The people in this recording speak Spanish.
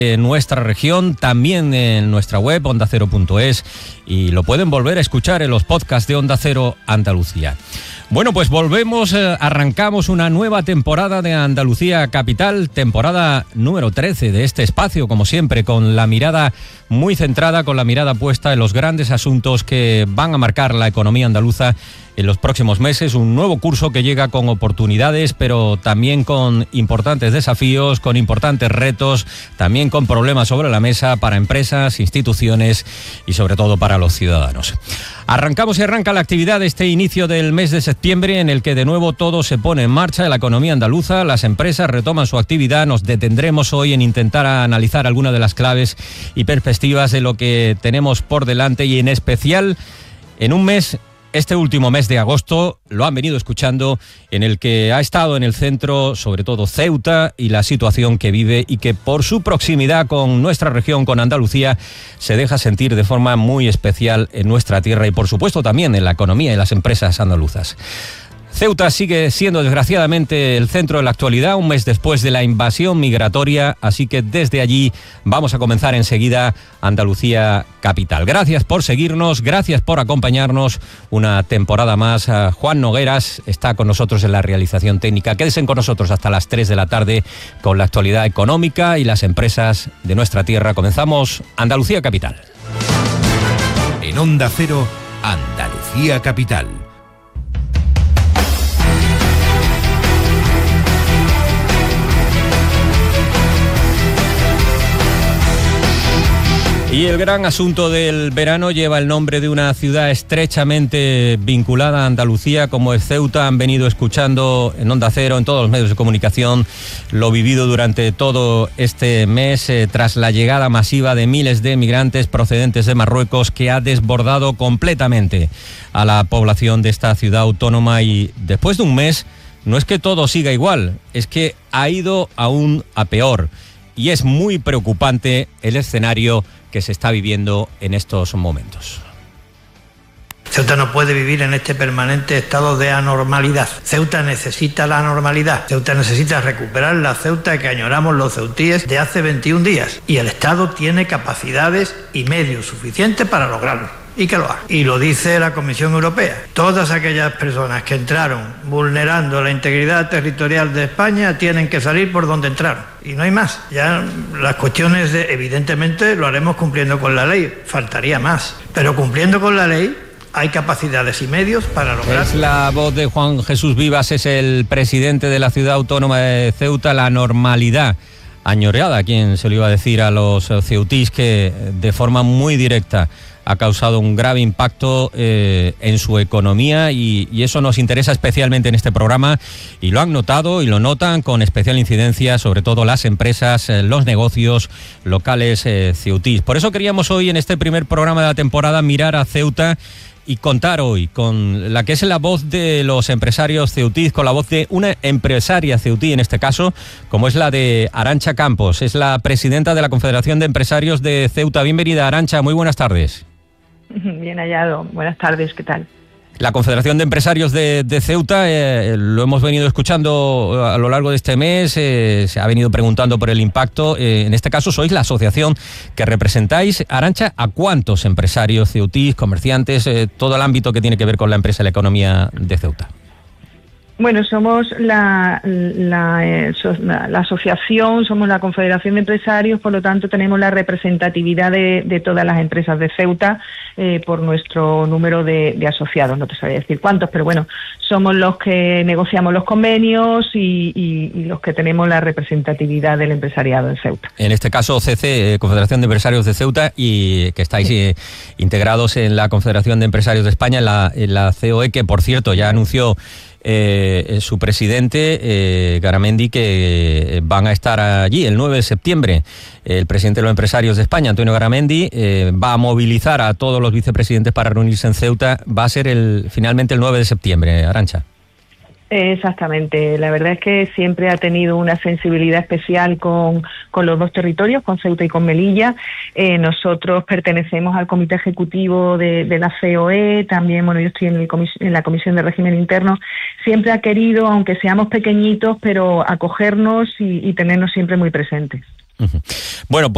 en nuestra región, también en nuestra web ondacero.es, y lo pueden volver a escuchar en los podcasts de Onda Cero Andalucía. Bueno, pues volvemos, arrancamos una nueva temporada de Andalucía Capital, temporada número 13 de este espacio, como siempre, con la mirada muy centrada, con la mirada puesta en los grandes asuntos que van a marcar la economía andaluza en los próximos meses. Un nuevo curso que llega con oportunidades, pero también con importantes desafíos, con importantes retos, también con problemas sobre la mesa para empresas, instituciones y sobre todo para los ciudadanos. Arrancamos y arranca la actividad de este inicio del mes de septiembre, en el que de nuevo todo se pone en marcha en la economía andaluza. Las empresas retoman su actividad. Nos detendremos hoy en intentar analizar algunas de las claves y perspectivas de lo que tenemos por delante, y en especial en un mes, este último mes de agosto, lo han venido escuchando, en el que ha estado en el centro sobre todo Ceuta y la situación que vive, y que por su proximidad con nuestra región, con Andalucía, se deja sentir de forma muy especial en nuestra tierra y por supuesto también en la economía y las empresas andaluzas. Ceuta sigue siendo desgraciadamente el centro de la actualidad, un mes después de la invasión migratoria, así que desde allí vamos a comenzar enseguida Andalucía Capital. Gracias por seguirnos, gracias por acompañarnos una temporada más. Juan Nogueras está con nosotros en la realización técnica. Quédense con nosotros hasta las 3 de la tarde con la actualidad económica y las empresas de nuestra tierra. Comenzamos Andalucía Capital. En Onda Cero, Andalucía Capital. Y el gran asunto del verano lleva el nombre de una ciudad estrechamente vinculada a Andalucía, como es Ceuta. Han venido escuchando en Onda Cero, en todos los medios de comunicación, lo vivido durante todo este mes, tras la llegada masiva de miles de migrantes procedentes de Marruecos, que ha desbordado completamente a la población de esta ciudad autónoma. Y después de un mes, no es que todo siga igual, es que ha ido aún a peor. Y es muy preocupante el escenario que se está viviendo en estos momentos. Ceuta no puede vivir en este permanente estado de anormalidad. Ceuta necesita la normalidad. Ceuta necesita recuperar la Ceuta que añoramos los ceutíes de hace 21 días. Y el Estado tiene capacidades y medios suficientes para lograrlo. Y que lo haga. Y lo dice la Comisión Europea. Todas aquellas personas que entraron vulnerando la integridad territorial de España tienen que salir por donde entraron. Y no hay más. Ya las cuestiones evidentemente lo haremos cumpliendo con la ley. Faltaría más. Pero cumpliendo con la ley hay capacidades y medios para lograr. Es la voz de Juan Jesús Vivas, es el presidente de la ciudad autónoma de Ceuta. La normalidad añoreada, quien se lo iba a decir a los ceutís, que de forma muy directa ha causado un grave impacto en su economía, y eso nos interesa especialmente en este programa, y lo han notado y lo notan con especial incidencia sobre todo las empresas, los negocios locales ceutís. Por eso queríamos hoy, en este primer programa de la temporada, mirar a Ceuta y contar hoy con la que es la voz de los empresarios ceutís, con la voz de una empresaria ceutí en este caso, como es la de Arantxa Campos. Es la presidenta de la Confederación de Empresarios de Ceuta. Bienvenida, Arantxa, muy buenas tardes. Bien hallado. Buenas tardes, ¿qué tal? La Confederación de Empresarios de Ceuta, lo hemos venido escuchando a lo largo de este mes, se ha venido preguntando por el impacto. En este caso sois la asociación que representáis. Arantxa, ¿a cuántos empresarios ceutís, comerciantes, todo el ámbito que tiene que ver con la empresa y la economía de Ceuta? Bueno, somos la asociación, somos la Confederación de Empresarios, por lo tanto tenemos la representatividad de todas las empresas de Ceuta por nuestro número de asociados. No te sabría decir cuántos, pero bueno, somos los que negociamos los convenios y los que tenemos la representatividad del empresariado en Ceuta. En este caso, CC, Confederación de Empresarios de Ceuta, y que estáis integrados en la Confederación de Empresarios de España, en la COE, que por cierto ya anunció su presidente, Garamendi, que van a estar allí el 9 de septiembre. El presidente de los empresarios de España, Antonio Garamendi, va a movilizar a todos los vicepresidentes para reunirse en Ceuta. Va a ser finalmente el 9 de septiembre, Arantxa. Exactamente, la verdad es que siempre ha tenido una sensibilidad especial con los dos territorios, con Ceuta y con Melilla. Nosotros pertenecemos al comité ejecutivo de la COE, también, bueno, yo estoy en la Comisión de Régimen Interno. Siempre ha querido, aunque seamos pequeñitos, pero acogernos y tenernos siempre muy presentes. Bueno, pues